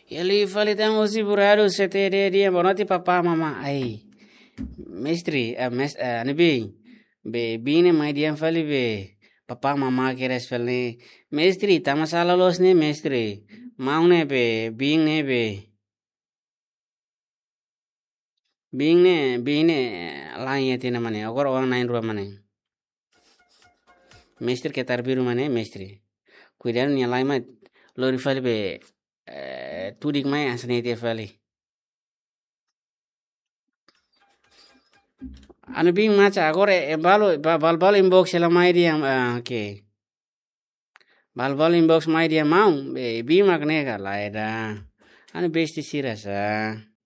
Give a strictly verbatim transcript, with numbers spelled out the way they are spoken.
Ele fala então os burados se te dia bonati papa mama ai. Mestri, a mes ani be be bine mai dia fali be papa mama keres fali mestri tamasala los ne mestri maune be bing ne be bing ne bine lain yati na mane agor orang nain ruang mane mestri ke tarbiru mane mestri kuidan ni lain mai lori fali be tudik mai asne te fali anu bing macha agore e balo bal bal inbox la mai dia ke bal bal inbox mai dia mau be bi magne ka laida anu besti sirasa